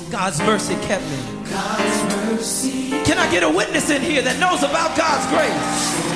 God's mercy kept me. God's mercy. Can I get a witness in here that knows about God's grace?